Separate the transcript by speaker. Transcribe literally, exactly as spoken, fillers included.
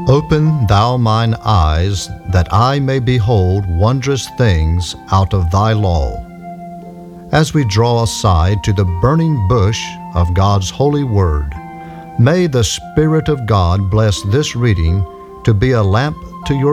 Speaker 1: Open thou mine eyes, that I may behold wondrous things out of thy law. As we draw aside to the burning bush of God's holy word, may the Spirit of God bless this reading to be a lamp to your